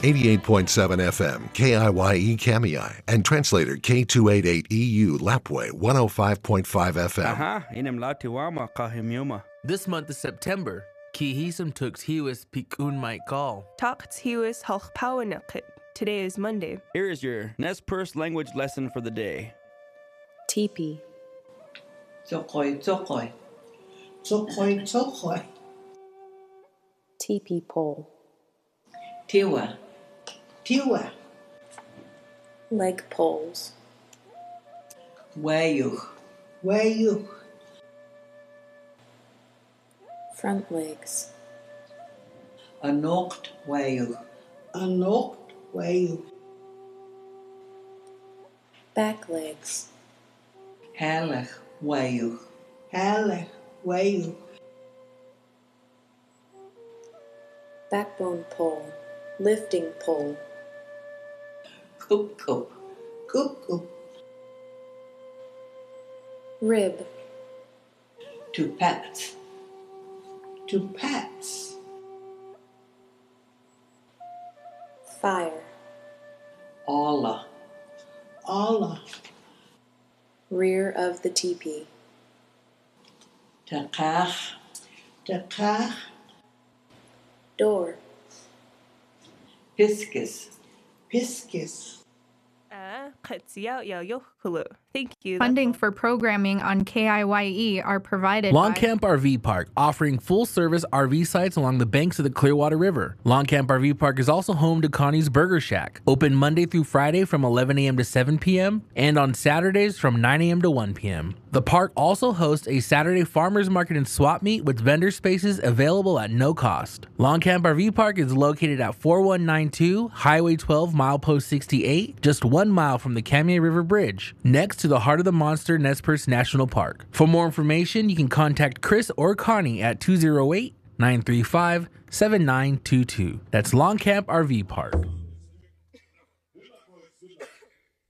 88.7 FM, KIYE Kamiai, and translator K288EU Lapway 105.5 FM. Aha, inimlatiwama kahimyuma. This month is September. Kihisum tux hiwis pikun might call. Takt hiwis halchpawanakit. Today is Monday. Here is your Nez Perce language lesson for the day. Teepee. Tsokoi, tsokoi. Tsokoi, tsokoi. Teepee pole. Tiwa. Tiwa. Leg poles. Wayuch. Wayuch. Front legs. Anocht wayuch. Anocht wayuch. Back legs. Halach wayuch. Halach wayuch. Backbone pole. Lifting pole. Coop, coop. Coop, coop. Rib. To pats. To pats. Fire. Allah. Allah. Rear of the teepee. Takach. Takach. Door. Piscus. Piscus. Thank you. Funding for programming on KIYE are provided Long by Camp RV Park, offering full-service RV sites along the banks of the Clearwater River. Long Camp RV Park is also home to Connie's Burger Shack, open Monday through Friday from 11 a.m. to 7 p.m. and on Saturdays from 9 a.m. to 1 p.m. The park also hosts a Saturday farmers market and swap meet with vendor spaces available at no cost. Long Camp RV Park is located at 4192 Highway 12, milepost 68, just 1 mile from the Kamiah River Bridge, next to the Heart of the Monster Nez Perce National Park. For more information, you can contact Chris or Connie at 208-935-7922. That's Long Camp RV Park.